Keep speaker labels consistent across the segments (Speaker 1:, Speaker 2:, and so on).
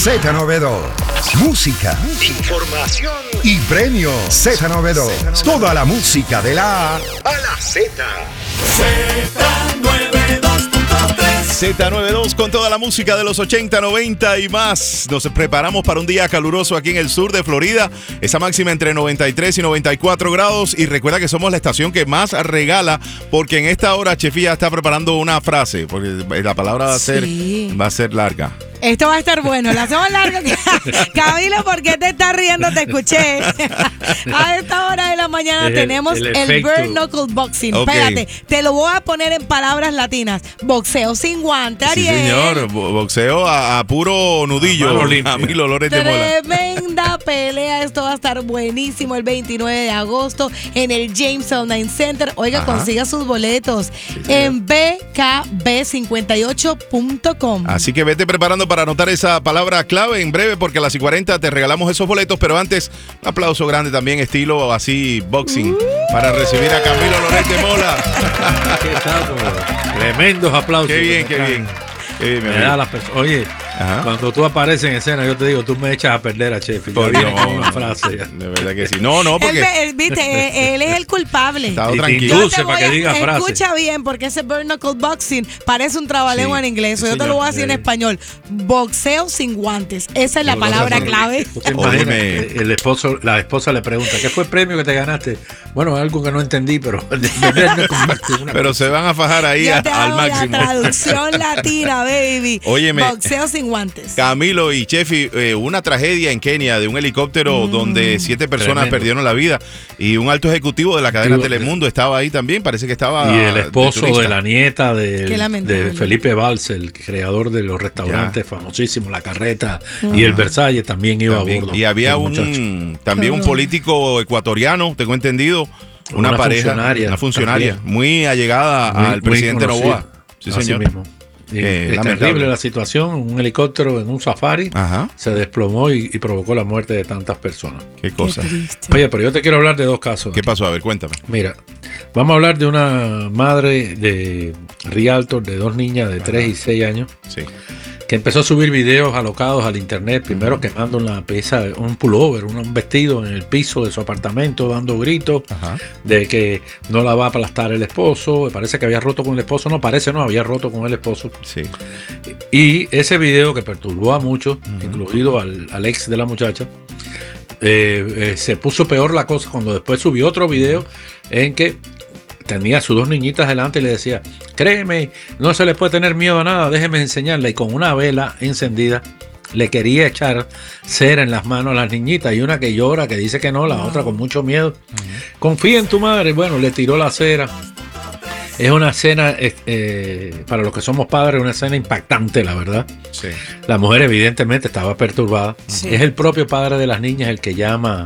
Speaker 1: Z92. Música, información y premios. Z92. Toda la música de la A a la Z.
Speaker 2: Z92 con toda la música de los 80, 90 y más. Nos preparamos para un día caluroso aquí en el sur de Florida. Esa máxima entre 93 y 94 grados. Y recuerda que somos la estación que más regala, porque en esta hora Chefi ya está preparando una frase, porque la palabra va a ser larga.
Speaker 3: Esto va a estar bueno. La hacemos larga. Camilo, ¿por qué te estás riendo? Te escuché. A esta hora de la mañana tenemos el Bare Knuckle Boxing.
Speaker 2: Okay.
Speaker 3: Espérate, te lo voy a poner en palabras latinas. Boxeo sin guante,
Speaker 2: Sí,
Speaker 3: Ariel.
Speaker 2: señor. Boxeo a puro nudillo. A mí Dolores de Mola.
Speaker 3: Tremenda pelea. Esto va a estar buenísimo el 29 de agosto en el James L. Knight Center. Oiga, consiga sus boletos en bkb58.com.
Speaker 2: Así que vete preparando para anotar esa palabra clave en breve, porque a las 40 te regalamos esos boletos. Pero antes, un aplauso grande también, estilo así, boxing, para recibir a Camilo Loret de Mola.
Speaker 4: ¿Qué tal? Tremendos aplausos.
Speaker 2: Qué bien, qué bien.
Speaker 4: Oye, cuando tú apareces en escena, yo te digo, tú me echas a perder a Chefi.
Speaker 2: Por
Speaker 4: Viene
Speaker 2: Dios.
Speaker 4: con una frase.
Speaker 2: De verdad que sí. No, porque
Speaker 3: Viste, él es el culpable.
Speaker 2: estaba
Speaker 4: Y te
Speaker 2: tranquilo.
Speaker 4: induce para que diga frase.
Speaker 3: Escucha bien, porque ese Bare Knuckle Boxing parece un trabalengua en inglés.
Speaker 2: Sí,
Speaker 3: Yo te
Speaker 2: señor.
Speaker 3: lo voy a decir en español. Boxeo sin guantes. Esa es la palabra clave.
Speaker 4: ¿Tú te imaginas?
Speaker 2: Óyeme.
Speaker 4: La esposa le pregunta, ¿qué fue el premio que te ganaste? Bueno, algo que no entendí, pero
Speaker 2: Pero se van a fajar ahí
Speaker 3: Ya te
Speaker 2: al
Speaker 3: hago
Speaker 2: máximo.
Speaker 3: la traducción latina, baby.
Speaker 2: Óyeme.
Speaker 3: Boxeo sin guantes.
Speaker 2: Camilo y Chefi, una tragedia en Kenia de un helicóptero donde 7 personas
Speaker 4: Tremendo.
Speaker 2: perdieron la vida, y un alto ejecutivo de la cadena
Speaker 4: Ejecutivo.
Speaker 2: Telemundo estaba ahí también, parece que estaba
Speaker 4: Y el esposo
Speaker 2: turista.
Speaker 4: de la nieta
Speaker 3: Qué lamentable.
Speaker 4: de Felipe Valls, el creador de los restaurantes famosísimos, La Carreta y el Versalles, también iba
Speaker 2: También.
Speaker 4: a bordo.
Speaker 2: Y había
Speaker 4: el muchacho.
Speaker 2: también un político ecuatoriano, tengo entendido, una pareja, una funcionaria
Speaker 4: también.
Speaker 2: muy allegada
Speaker 4: Muy-
Speaker 2: al
Speaker 4: muy
Speaker 2: presidente
Speaker 4: conocido.
Speaker 2: Noboa. Sí,
Speaker 4: Así
Speaker 2: señor.
Speaker 4: mismo. Y es
Speaker 2: lamentable.
Speaker 4: terrible la situación. Un helicóptero en un safari
Speaker 2: Ajá.
Speaker 4: se desplomó y provocó la muerte de tantas personas.
Speaker 2: Qué cosa.
Speaker 4: Oye, pero yo te quiero hablar de dos casos.
Speaker 2: ¿Qué pasó? A ver, cuéntame.
Speaker 4: Mira, vamos a hablar de una madre de Rialto de 2 niñas de 3 y 6 años
Speaker 2: Sí.
Speaker 4: que empezó a subir videos alocados al internet, primero quemando una pieza, un pullover, un vestido en el piso de su apartamento, dando gritos
Speaker 2: Ajá.
Speaker 4: de que no la va a aplastar el esposo. Parece que había roto con el esposo, había roto con el esposo.
Speaker 2: Sí.
Speaker 4: Y ese video que perturbó a muchos, incluido al ex de la muchacha, se puso peor la cosa cuando después subió otro video en que tenía a sus 2 niñitas delante y le decía, créeme, no se le puede tener miedo a nada, déjeme enseñarle. Y con una vela encendida le quería echar cera en las manos a las niñitas, y una que llora, que dice que no, la otra con mucho miedo. Confía en tu madre. Bueno, le tiró la cera. Es una escena, para los que somos padres, una escena impactante, la verdad.
Speaker 2: Sí.
Speaker 4: La mujer evidentemente estaba perturbada.
Speaker 3: Sí.
Speaker 4: Es el propio padre de las niñas el que llama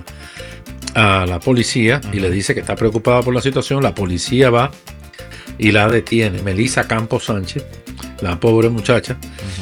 Speaker 4: a la policía y le dice que está preocupada por la situación. La policía va y la detiene. Melissa Campos Sánchez, la pobre muchacha,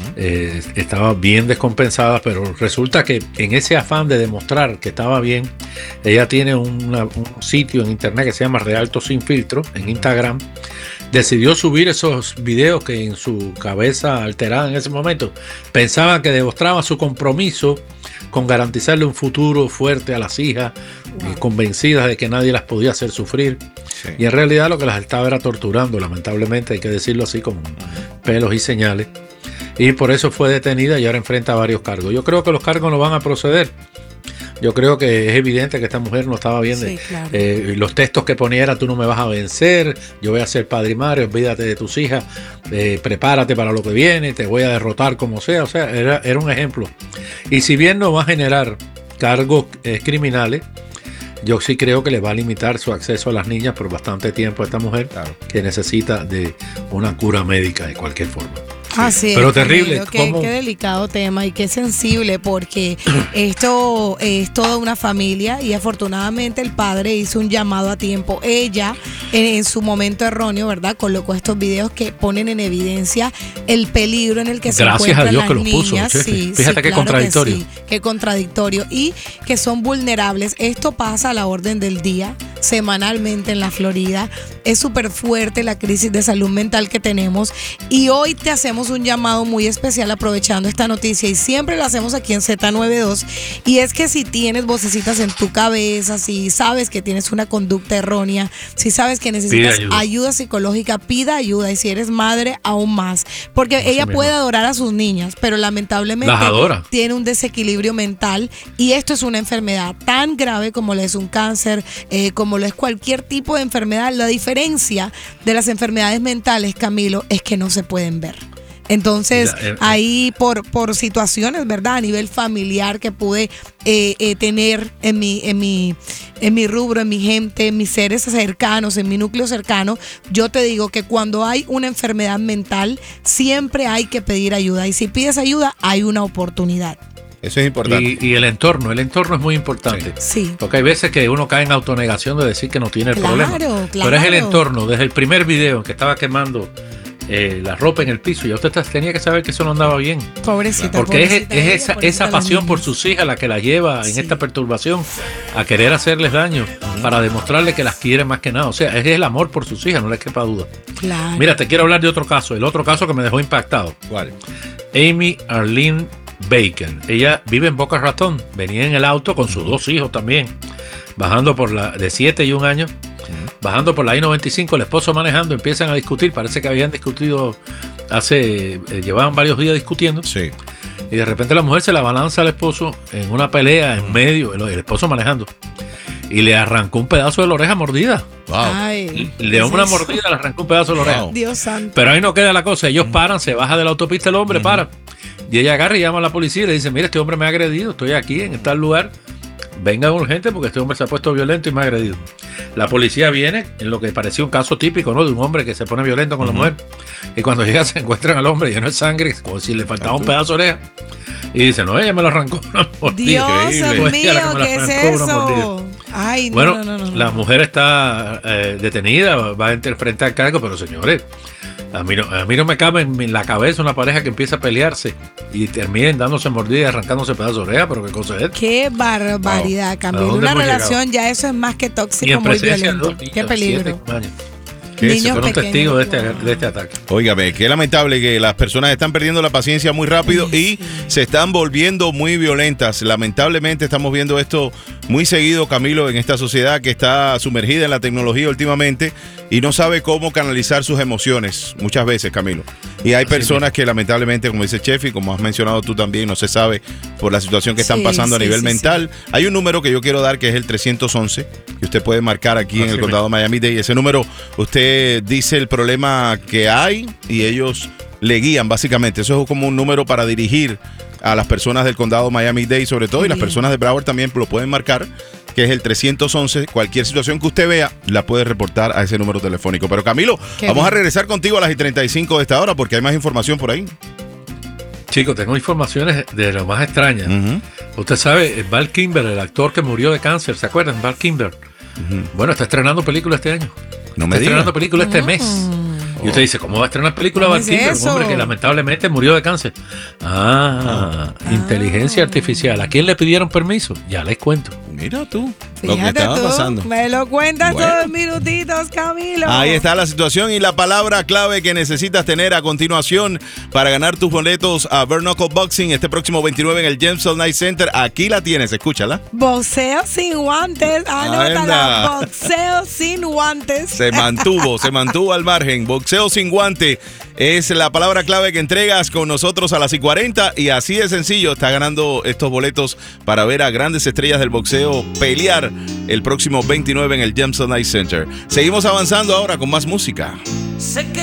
Speaker 4: estaba bien descompensada, pero resulta que en ese afán de demostrar que estaba bien, ella tiene un sitio en internet que se llama Rialto Sin Filtro, en Instagram. Decidió subir esos videos que en su cabeza alterada en ese momento pensaba que demostraba su compromiso con garantizarle un futuro fuerte a las hijas, y convencidas de que nadie las podía hacer sufrir.
Speaker 2: Sí.
Speaker 4: Y en realidad lo que las estaba era torturando, lamentablemente, hay que decirlo así, con pelos y señales. Y por eso fue detenida y ahora enfrenta varios cargos. Yo creo que los cargos no van a proceder. Yo creo que es evidente que esta mujer no estaba bien.
Speaker 3: Sí, claro.
Speaker 4: Los textos que ponía era: tú no me vas a vencer, yo voy a ser padre y madre, olvídate de tus hijas, prepárate para lo que viene, te voy a derrotar como sea. O sea, era un ejemplo. Y si bien no va a generar cargos criminales, yo sí creo que le va a limitar su acceso a las niñas por bastante tiempo a esta mujer,
Speaker 2: Claro.
Speaker 4: que necesita de una cura médica de cualquier forma.
Speaker 3: Así es,
Speaker 4: Pero terrible,
Speaker 3: Camilo, qué delicado tema y qué sensible, porque esto es toda una familia y afortunadamente el padre hizo un llamado a tiempo. Ella, en su momento erróneo, ¿verdad?, colocó estos videos que ponen en evidencia el peligro en el que se
Speaker 4: Gracias
Speaker 3: encuentran
Speaker 4: a Dios
Speaker 3: las
Speaker 4: que los puso,
Speaker 3: niñas.
Speaker 4: Chefi.
Speaker 3: Sí,
Speaker 4: Fíjate
Speaker 3: sí,
Speaker 4: qué
Speaker 3: claro
Speaker 4: contradictorio.
Speaker 3: que sí, qué contradictorio, y que son vulnerables. Esto pasa a la orden del día. semanalmente en la Florida. Es súper fuerte la crisis de salud mental que tenemos y hoy te hacemos un llamado muy especial aprovechando esta noticia y siempre lo hacemos aquí en Z92 y es que si tienes vocecitas en tu cabeza, si sabes que tienes una conducta errónea, si sabes que necesitas ayuda psicológica, pida ayuda y si eres madre aún más, porque ella puede adorar a sus niñas, pero lamentablemente tiene un desequilibrio mental y esto es una enfermedad tan grave como lo es un cáncer, como lo es cualquier tipo de enfermedad. La diferencia de las enfermedades mentales, Camilo, es que no se pueden ver. Entonces, ahí por situaciones, ¿verdad? A nivel familiar que pude tener en mi rubro, en mi gente, en mis seres cercanos, en mi núcleo cercano, yo te digo que cuando hay una enfermedad mental, siempre hay que pedir ayuda. Y si pides ayuda, hay una oportunidad.
Speaker 2: Eso es importante.
Speaker 4: Y el entorno es muy importante.
Speaker 3: Sí.
Speaker 4: Porque hay veces que uno cae en autonegación de decir que no tiene el problema.
Speaker 3: Claro.
Speaker 4: Pero es el entorno. Desde el primer video en que estaba quemando la ropa en el piso, ya usted tenía que saber que eso no andaba bien.
Speaker 3: Pobrecita.
Speaker 4: Porque es esa pasión por sus hijas la que la lleva en esta perturbación a querer hacerles daño para demostrarle que las quiere más que nada. O sea, es el amor por sus hijas, no les quepa duda.
Speaker 3: Claro.
Speaker 4: Mira, te quiero hablar de otro caso. El otro caso que me dejó impactado.
Speaker 2: ¿Cuál?
Speaker 4: Amy Arlene Bacon. Ella vive en Boca Ratón. Venía en el auto con sus dos hijos también, bajando por de 7 y 1 año, bajando por la I-95, el esposo manejando, empiezan a discutir. Parece que habían discutido llevaban varios días discutiendo.
Speaker 2: Sí.
Speaker 4: Y de repente la mujer se la balanza al esposo en una pelea en medio, el esposo manejando, y le arrancó un pedazo de la oreja mordida.
Speaker 2: Wow.
Speaker 3: Ay,
Speaker 4: Le dio una mordida, le arrancó un pedazo de la oreja.
Speaker 3: Dios santo.
Speaker 4: Pero ahí no queda la cosa. Ellos paran, se baja de la autopista el hombre, para. Y ella agarra y llama a la policía y le dice: mire, este hombre me ha agredido, estoy aquí en tal lugar, vengan urgente porque este hombre se ha puesto violento y me ha agredido. La policía viene en lo que parecía un caso típico, ¿no? De un hombre que se pone violento con la mujer. Y cuando llega se encuentran al hombre lleno de sangre, como si le faltaba un pedazo de oreja. Y dice: no, ella me lo arrancó una mordida.
Speaker 3: Dios mío, ¿qué es eso? Ay, no,
Speaker 4: bueno,
Speaker 3: no.
Speaker 4: La mujer está detenida, va a enfrentar cargo, pero señores, a mí no me cabe en la cabeza una pareja que empieza a pelearse y terminen dándose mordidas y arrancándose pedazos de oreja, pero qué cosa es.
Speaker 3: Qué barbaridad, Camilo. Una relación ya eso es más que tóxico, muy violento. Qué peligro.
Speaker 4: Niños fueron testigos de este ataque.
Speaker 2: Óigame, qué lamentable que las personas están perdiendo la paciencia muy rápido y se están volviendo muy violentas. Lamentablemente estamos viendo esto muy seguido, Camilo, en esta sociedad que está sumergida en la tecnología últimamente y no sabe cómo canalizar sus emociones muchas veces, Camilo. Y hay personas que lamentablemente, como dice Chefi, como has mencionado tú también, no se sabe por la situación que están pasando a nivel mental. Hay un número que yo quiero dar que es el 311, que usted puede marcar aquí en el condado de Miami-Dade. Ese número, usted dice el problema que hay y ellos le guían básicamente. Eso es como un número para dirigir a las personas del condado Miami-Dade sobre todo, y las personas de Broward también lo pueden marcar, que es el 311. Cualquier situación que usted vea la puede reportar a ese número telefónico. Pero Camilo, vamos a regresar contigo a las 35 de esta hora porque hay más información por ahí.
Speaker 4: Chicos, tengo informaciones de lo más extrañas. Usted sabe, Val Kilmer, el actor que murió de cáncer, ¿se acuerdan? Val Kilmer. Bueno, está estrenando película este año.
Speaker 2: No me
Speaker 4: está estrenando película este mes. Y usted dice: ¿cómo va a estrenar película Val Kilmer? Un hombre que lamentablemente murió de cáncer. Inteligencia artificial. ¿A quién le pidieron permiso? Ya les cuento.
Speaker 2: Mira tú,
Speaker 3: Fíjate
Speaker 2: lo que estaba pasando.
Speaker 3: Me lo cuentas todos minutitos, Camilo.
Speaker 2: Ahí está la situación y la palabra clave que necesitas tener a continuación para ganar tus boletos a Bare Knuckle Boxing este próximo 29 en el Gemstone Night Center. Aquí la tienes, escúchala.
Speaker 3: Boxeo sin guantes. Anótala. Boxeo sin guantes.
Speaker 2: Se mantuvo al margen. Boxeo sin guante es la palabra clave que entregas con nosotros a las 40 y así de sencillo está ganando estos boletos para ver a grandes estrellas del boxeo pelear el próximo 29 en el Gemstone Night Center. Seguimos avanzando ahora con más música.
Speaker 5: Sé que